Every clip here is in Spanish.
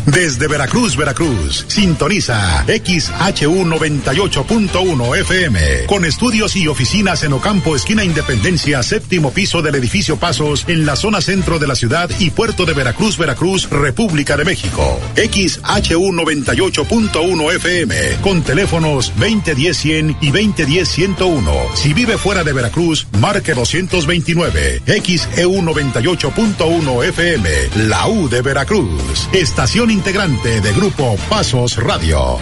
Desde Veracruz, Veracruz, sintoniza XHU 98.1 FM, con estudios y oficinas en Ocampo, esquina Independencia, séptimo piso del edificio Pasos, en la zona centro de la ciudad y puerto de Veracruz, Veracruz, República de México. XHU 98.1 FM, con teléfonos 2010-100 y 2010-101. Si vive fuera de Veracruz, marque 229. XEU 98.1 FM, la U de Veracruz, estación integrante de Grupo Pasos Radio.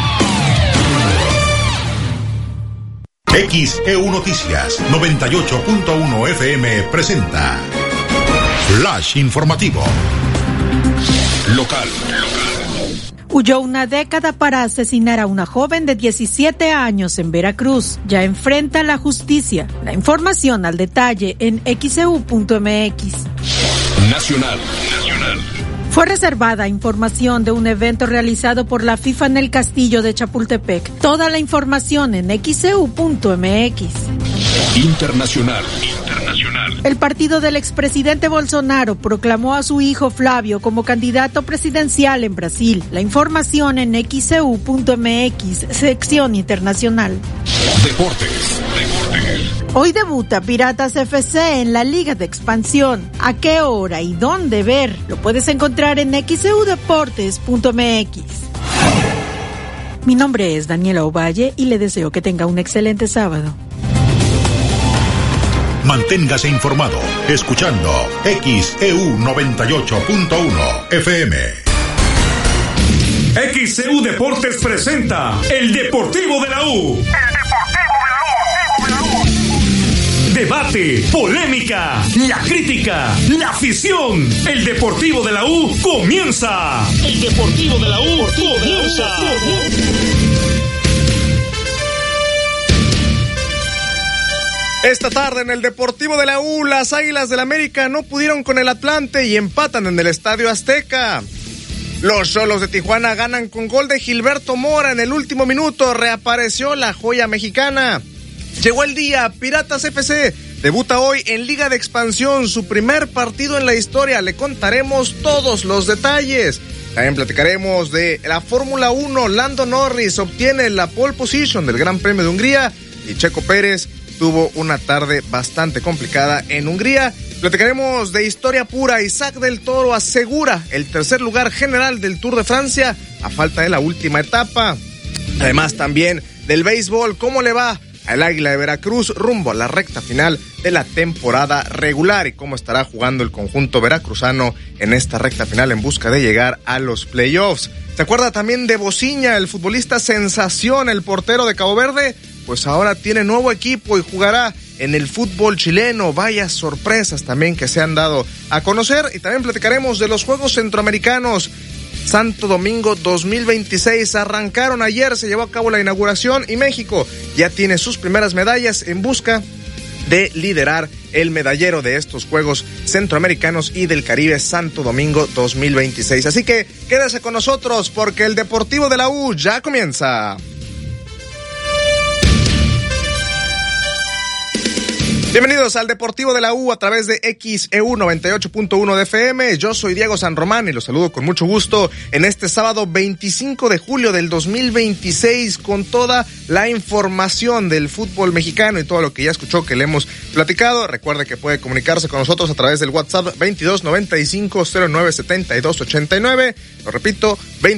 XEU Noticias 98.1 FM presenta Flash Informativo. Local. Huyó una década para asesinar a una joven de 17 años en Veracruz. Ya enfrenta la justicia. La información al detalle en xeu.mx. Nacional. Fue reservada información de un evento realizado por la FIFA en el Castillo de Chapultepec. Toda la información en xeu.mx. Internacional. El partido del expresidente Bolsonaro proclamó a su hijo Flavio como candidato presidencial en Brasil. La información en xeu.mx, sección internacional. Deportes. Hoy debuta Piratas FC en la Liga de Expansión. ¿A qué hora y dónde ver? Lo puedes encontrar en xeudeportes.mx. Mi nombre es Daniela Ovalle y le deseo que tenga un excelente sábado. Manténgase informado escuchando XEU 98.1 FM. XEU Deportes presenta El Deportivo de la U. Debate, polémica, la crítica, la afición. El Deportivo de la U comienza. El Deportivo de la U comienza. Esta tarde en el Deportivo de la U, las Águilas del América no pudieron con el Atlante y empatan en el Estadio Azteca. Los Xolos de Tijuana ganan con gol de Gilberto Mora en el último minuto. Reapareció la joya mexicana. Llegó el día, Piratas FC debuta hoy en Liga de Expansión, su primer partido en la historia. Le contaremos todos los detalles. También platicaremos de la Fórmula 1. Lando Norris obtiene la pole position del Gran Premio de Hungría y Checo Pérez tuvo una tarde bastante complicada en Hungría. Platicaremos de historia pura. Isaac del Toro asegura el tercer lugar general del Tour de Francia a falta de la última etapa. Además también del béisbol, cómo le va al Águila de Veracruz rumbo a la recta final de la temporada regular y cómo estará jugando el conjunto veracruzano en esta recta final en busca de llegar a los playoffs. ¿Se acuerda también de Bociña, el futbolista sensación, el portero de Cabo Verde? Pues ahora tiene nuevo equipo y jugará en el fútbol chileno. Vaya sorpresas también que se han dado a conocer. Y también platicaremos de los Juegos Centroamericanos Santo Domingo 2026. Arrancaron ayer, se llevó a cabo la inauguración y México ya tiene sus primeras medallas en busca de liderar el medallero de estos Juegos Centroamericanos y del Caribe Santo Domingo 2026. Así que quédese con nosotros porque el Deportivo de la U ya comienza. Bienvenidos al Deportivo de la U a través de XEU 98.1 de FM. Yo soy Diego San Román y los saludo con mucho gusto en este sábado 25 de julio del 2026 con toda la información del fútbol mexicano y todo lo que ya escuchó que le hemos platicado. Recuerde que puede comunicarse con nosotros a través del WhatsApp 2295-097289. Lo repito,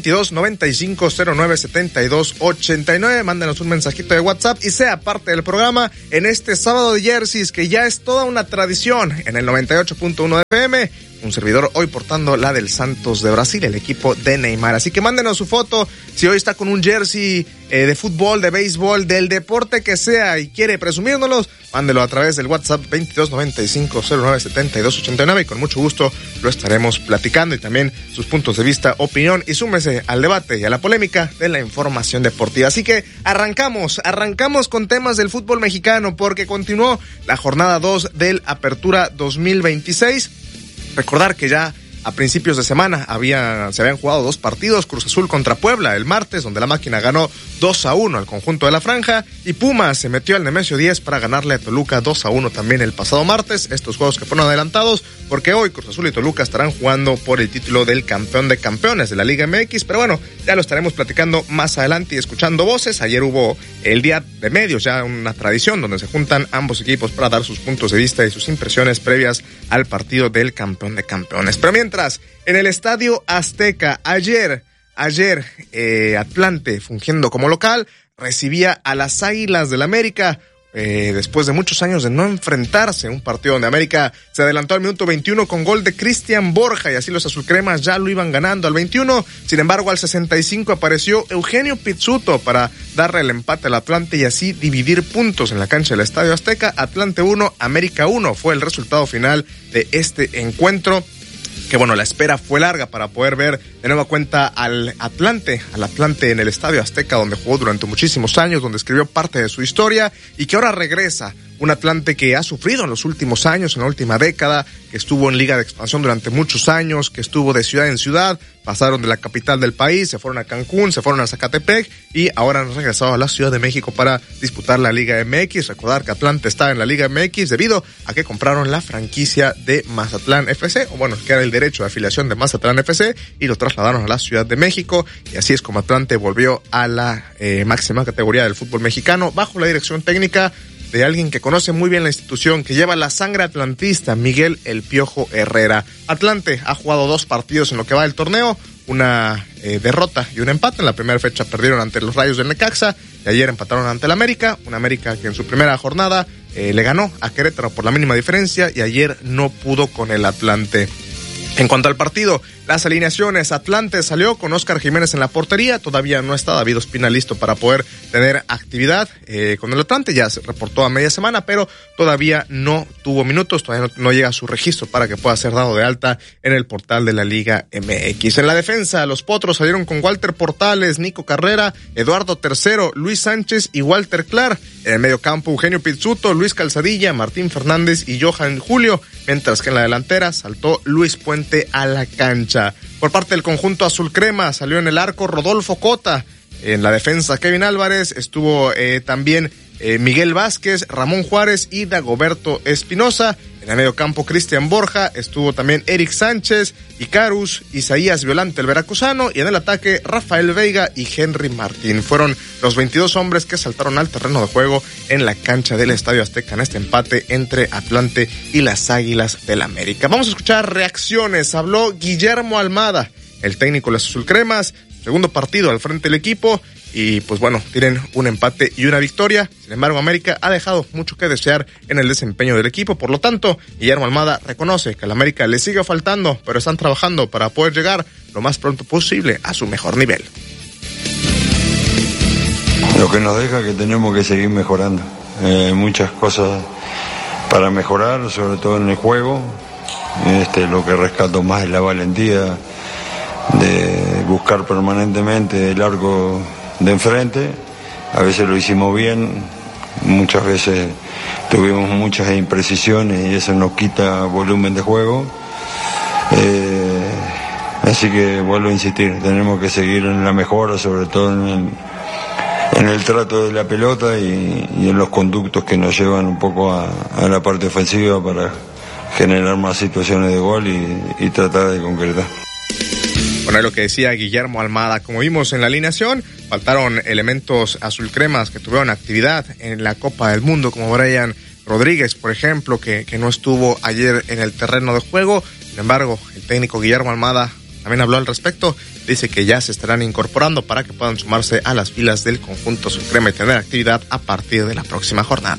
2295-097289. Mándenos un mensajito de WhatsApp y sea parte del programa en este sábado de jerseys que ya es toda una tradición en el 98.1 de FM. Un servidor hoy portando la del Santos de Brasil, el equipo de Neymar. Así que mándenos su foto si hoy está con un jersey de fútbol, de béisbol, del deporte que sea y quiere presumírnoslos. Mándelo a través del WhatsApp 2295-097289 y con mucho gusto lo estaremos platicando y también sus puntos de vista, opinión y súmese al debate y a la polémica de la información deportiva. Así que arrancamos con temas del fútbol mexicano porque continuó la jornada 2 del Apertura 2026. Recordar que ya A principios de semana se habían jugado 2 partidos, Cruz Azul contra Puebla el martes, donde la máquina ganó 2-1 al conjunto de la franja, y Pumas se metió al Nemesio 10 para ganarle a Toluca 2-1 también el pasado martes. Estos juegos que fueron adelantados porque hoy Cruz Azul y Toluca estarán jugando por el título del campeón de campeones de la Liga MX, pero bueno, ya lo estaremos platicando más adelante y escuchando voces. Ayer hubo el Día de Medios, ya una tradición donde se juntan ambos equipos para dar sus puntos de vista y sus impresiones previas al partido del campeón de campeones. Pero mientras, en el Estadio Azteca, ayer Atlante, fungiendo como local, recibía a las Águilas del América, después de muchos años de no enfrentarse, un partido donde América se adelantó al minuto 21 con gol de Cristian Borja, y así los azulcremas ya lo iban ganando al 21. Sin embargo, al 65 apareció Eugenio Pizzuto para darle el empate al Atlante y así dividir puntos en la cancha del Estadio Azteca. Atlante 1, América 1 fue el resultado final de este encuentro, que bueno, la espera fue larga para poder ver de nueva cuenta al Atlante en el Estadio Azteca, donde jugó durante muchísimos años, donde escribió parte de su historia, y que ahora regresa. Un Atlante que ha sufrido en los últimos años, en la última década, que estuvo en Liga de Expansión durante muchos años, que estuvo de ciudad en ciudad, pasaron de la capital del país, se fueron a Cancún, se fueron a Zacatepec y ahora han regresado a la Ciudad de México para disputar la Liga MX. Recordar que Atlante está en la Liga MX debido a que compraron la franquicia de Mazatlán FC, o bueno, que era el derecho de afiliación de Mazatlán FC, y lo trasladaron a la Ciudad de México, y así es como Atlante volvió a la máxima categoría del fútbol mexicano, bajo la dirección técnica de alguien que conoce muy bien la institución, que lleva la sangre atlantista, Miguel El Piojo Herrera. Atlante ha jugado 2 partidos en lo que va del torneo, una derrota y un empate. En la primera fecha perdieron ante los Rayos del Necaxa y ayer empataron ante el América, un América que en su primera jornada le ganó a Querétaro por la mínima diferencia y ayer no pudo con el Atlante. En cuanto al partido, las alineaciones: Atlante salió con Óscar Jiménez en la portería, todavía no está David Ospina listo para poder tener actividad con el Atlante, ya se reportó a media semana, pero todavía no tuvo minutos, todavía no llega a su registro para que pueda ser dado de alta en el portal de la Liga MX. En la defensa, los Potros salieron con Walter Portales, Nico Carrera, Eduardo Tercero, Luis Sánchez y Walter Clar. En el medio campo, Eugenio Pizzuto, Luis Calzadilla, Martín Fernández y Johan Julio, mientras que en la delantera saltó Luis Puente a la cancha. Por parte del conjunto azul crema salió en el arco Rodolfo Cota. En la defensa, Kevin Álvarez, estuvo también Miguel Vázquez, Ramón Juárez y Dagoberto Espinosa. En el medio campo, Cristian Borja, estuvo también Eric Sánchez, Icarus, Isaías Violante, el veracruzano, y en el ataque, Rafael Veiga y Henry Martín. Fueron los 22 hombres que saltaron al terreno de juego en la cancha del Estadio Azteca en este empate entre Atlante y las Águilas del América. Vamos a escuchar reacciones. Habló Guillermo Almada, el técnico de las azulcremas, segundo partido al frente del equipo, y pues bueno, tienen un empate y una victoria. Sin embargo, América ha dejado mucho que desear en el desempeño del equipo. Por lo tanto, Guillermo Almada reconoce que a la América le sigue faltando, pero están trabajando para poder llegar lo más pronto posible a su mejor nivel. Lo que nos deja que tenemos que seguir mejorando. Muchas cosas para mejorar, sobre todo en el juego. Lo que rescato más es la valentía de buscar permanentemente el arco de enfrente. A veces lo hicimos bien, muchas veces tuvimos muchas imprecisiones y eso nos quita volumen de juego. Así que vuelvo a insistir, tenemos que seguir en la mejora, sobre todo en el trato de la pelota y en los conductos que nos llevan un poco a la parte ofensiva para generar más situaciones de gol y tratar de concretar. Bueno, es lo que decía Guillermo Almada. Como vimos en la alineación, faltaron elementos azulcremas que tuvieron actividad en la Copa del Mundo, como Brian Rodríguez, por ejemplo, que no estuvo ayer en el terreno de juego. Sin embargo, el técnico Guillermo Almada también habló al respecto. Dice que ya se estarán incorporando para que puedan sumarse a las filas del conjunto azulcrema y tener actividad a partir de la próxima jornada.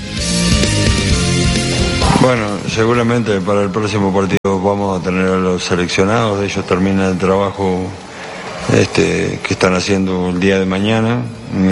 Bueno, seguramente para el próximo partido vamos a tener a los seleccionados. Ellos terminan el trabajo que están haciendo el día de mañana.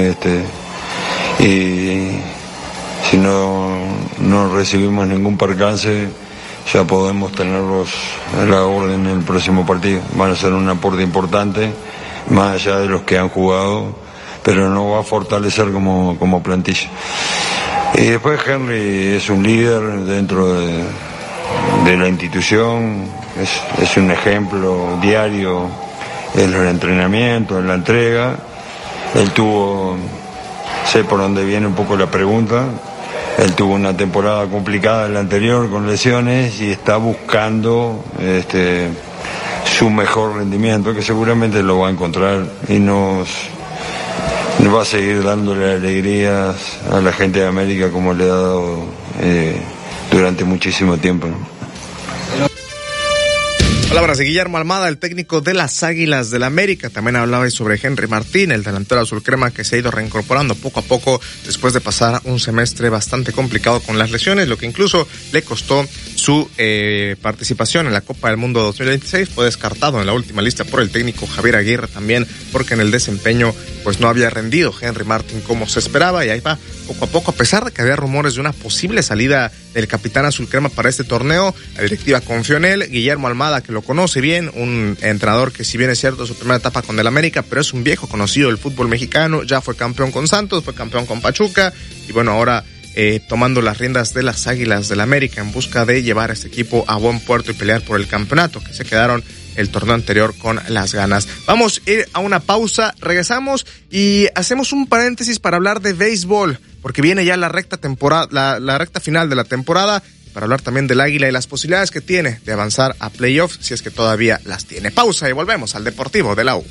Y si no recibimos ningún percance, ya podemos tenerlos a la orden en el próximo partido. Van a ser un aporte importante, más allá de los que han jugado, pero nos va a fortalecer como plantilla. Y después Henry es un líder dentro de la institución, es es un ejemplo diario en los entrenamientos, en la entrega. Él tuvo, sé por dónde viene un poco la pregunta, él tuvo una temporada complicada en la anterior con lesiones y está buscando su mejor rendimiento, que seguramente lo va a encontrar y nos va a seguir dándole alegrías a la gente de América como le ha dado durante muchísimo tiempo, ¿no? Palabras de Guillermo Almada, el técnico de las Águilas del América. También hablaba sobre Henry Martín, el delantero azul crema que se ha ido reincorporando poco a poco después de pasar un semestre bastante complicado con las lesiones, lo que incluso le costó su participación en la Copa del Mundo 2026. Fue descartado en la última lista por el técnico Javier Aguirre también, porque en el desempeño pues no había rendido Henry Martín como se esperaba, y ahí va poco a poco, a pesar de que había rumores de una posible salida del capitán azul crema para este torneo. La directiva confió en él. Guillermo Almada, que lo conoce bien, un entrenador que, si bien es cierto, su primera etapa con el América, pero es un viejo conocido del fútbol mexicano, ya fue campeón con Santos, fue campeón con Pachuca, y bueno, ahora tomando las riendas de las Águilas del América en busca de llevar a este equipo a buen puerto y pelear por el campeonato, que se quedaron el torneo anterior con las ganas. Vamos a ir a una pausa, regresamos y hacemos un paréntesis para hablar de béisbol, porque viene ya la recta temporada, la recta final de la temporada, y para hablar también del Águila y las posibilidades que tiene de avanzar a playoffs, si es que todavía las tiene. Pausa y volvemos al Deportivo de la U.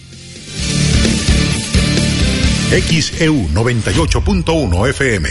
XEU 98.1 FM.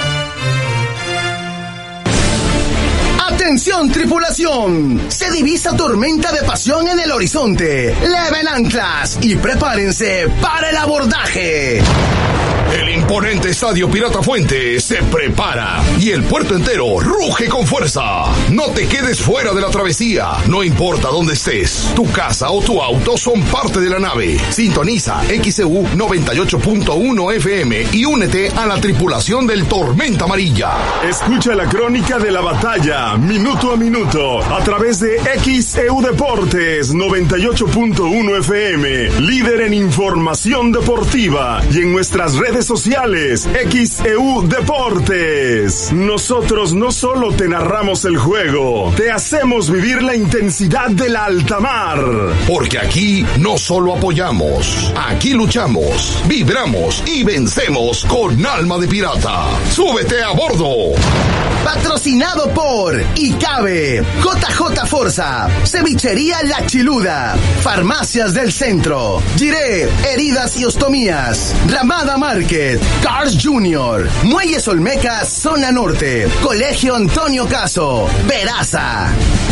¡Atención, tripulación! Se divisa tormenta de pasión en el horizonte. Leven anclas y prepárense para el abordaje. El imponente Estadio Pirata Fuente se prepara y el puerto entero ruge con fuerza. No te quedes fuera de la travesía, no importa dónde estés. Tu casa o tu auto son parte de la nave. Sintoniza XEU 98.1 FM y únete a la tripulación del Tormenta Amarilla. Escucha la crónica de la batalla, minuto a minuto, a través de XEU Deportes 98.1 FM, líder en información deportiva, y en nuestras redes sociales, XEU Deportes. Nosotros no solo te narramos el juego, te hacemos vivir la intensidad de la alta mar. Porque aquí no solo apoyamos, aquí luchamos, vibramos y vencemos con alma de pirata. ¡Súbete a bordo! Patrocinado por ICABE, JJ Forza, Cevichería La Chiluda, Farmacias del Centro, Giré, Heridas y Ostomías, Ramada Market, Cars Junior, Muelles Olmecas, Zona Norte, Colegio Antonio Caso, Veraza.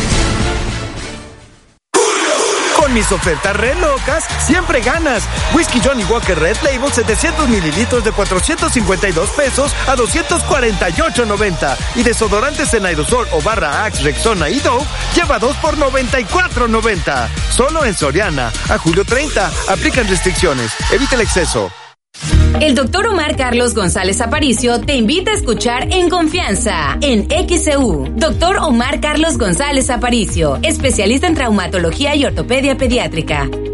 Con mis ofertas re locas, siempre ganas. Whisky Johnny Walker Red Label 700 mililitros de 452 pesos a 248.90. Y desodorantes en aerosol o barra Axe, Rexona y Dove, lleva 2 por 94.90. Solo en Soriana. A julio 30. Aplican restricciones. Evita el exceso. El doctor Omar Carlos González Aparicio te invita a escuchar En Confianza, en XEU. Doctor Omar Carlos González Aparicio, especialista en traumatología y ortopedia pediátrica.